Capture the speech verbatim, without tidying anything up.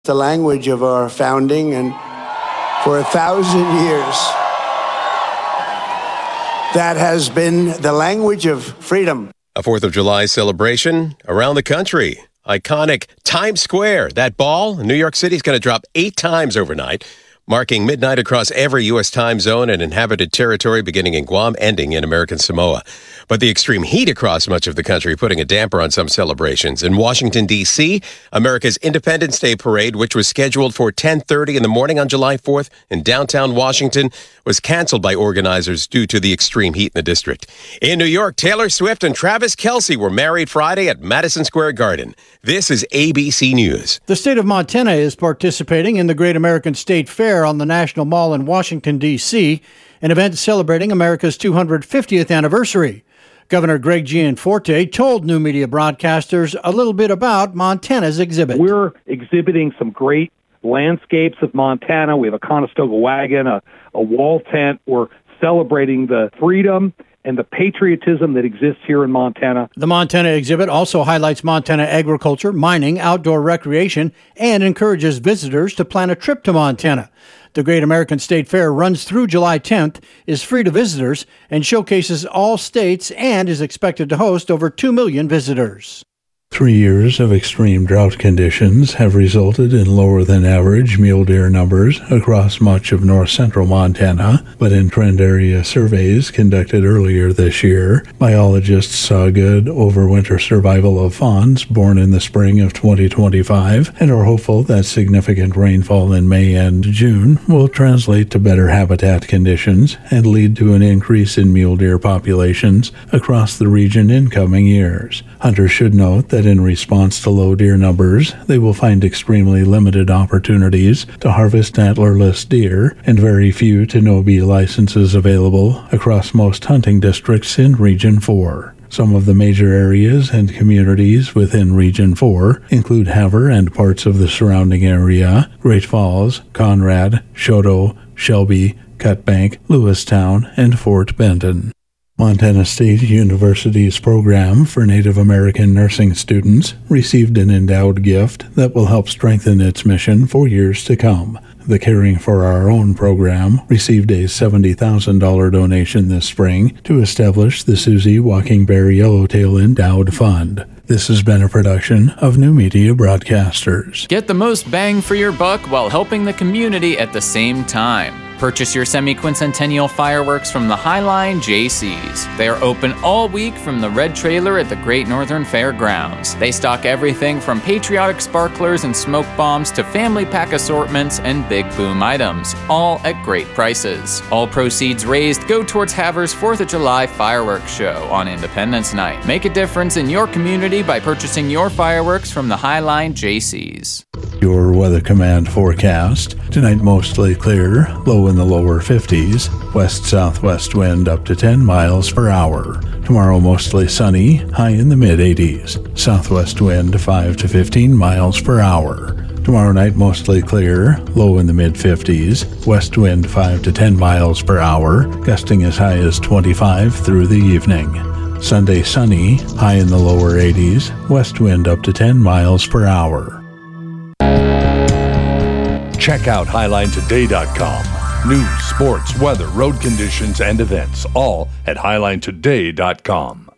the language of our founding, and for a thousand years, that has been the language of freedom. A fourth of July celebration around the country. Iconic Times Square. That ball in New York City is going to drop eight times overnight, marking midnight across every U S time zone and inhabited territory, beginning in Guam, ending in American Samoa. But the extreme heat across much of the country putting a damper on some celebrations. In Washington, D C, America's Independence Day Parade, which was scheduled for ten thirty in the morning on July fourth in downtown Washington, was canceled by organizers due to the extreme heat in the district. In New York, Taylor Swift and Travis Kelce were married Friday at Madison Square Garden. This is A B C News. The state of Montana is participating in the Great American State Fair on the National Mall in Washington, D C, an event celebrating America's two hundred fiftieth anniversary. Governor Greg Gianforte told new media broadcasters a little bit about Montana's exhibit. We're exhibiting some great landscapes of Montana. We have a Conestoga wagon, a, a wall tent. We're celebrating the freedom and the patriotism that exists here in Montana. The Montana exhibit also highlights Montana agriculture, mining, outdoor recreation, and encourages visitors to plan a trip to Montana. The Great American State Fair runs through July tenth, is free to visitors, and showcases all states and is expected to host over two million visitors. Three years of extreme drought conditions have resulted in lower than average mule deer numbers across much of north central Montana, but in trend area surveys conducted earlier this year, biologists saw good overwinter survival of fawns born in the spring of twenty twenty-five and are hopeful that significant rainfall in May and June will translate to better habitat conditions and lead to an increase in mule deer populations across the region in coming years. Hunters should note that in response to low deer numbers, they will find extremely limited opportunities to harvest antlerless deer and very few to no bee licenses available across most hunting districts in Region four. Some of the major areas and communities within Region four include Havre and parts of the surrounding area, Great Falls, Conrad, Choteau, Shelby, Cutbank, Lewistown, and Fort Benton. Montana State University's program for Native American nursing students received an endowed gift that will help strengthen its mission for years to come. The Caring for Our Own program received a seventy thousand dollars donation this spring to establish the Susie Walking Bear Yellowtail Endowed Fund. This has been a production of New Media Broadcasters. Get the most bang for your buck while helping the community at the same time. Purchase your semi-quincentennial fireworks from the Highline J Cs. They are open all week from the Red Trailer at the Great Northern Fairgrounds. They stock everything from patriotic sparklers and smoke bombs to family pack assortments and big boom items, all at great prices. All proceeds raised go towards Havre's fourth of July fireworks show on Independence Night. Make a difference in your community by purchasing your fireworks from the Highline J Cs. Your Weather Command forecast. Tonight mostly clear, low in the lower fifties, west-southwest wind up to ten miles per hour. Tomorrow mostly sunny, high in the mid-eighties, southwest wind five to fifteen miles per hour. Tomorrow night mostly clear, low in the mid-fifties, west wind five to ten miles per hour, gusting as high as twenty-five through the evening. Sunday sunny, high in the lower eighties, west wind up to ten miles per hour. Check out Highline Today dot com. News, sports, weather, road conditions, and events, all at Highline Today dot com.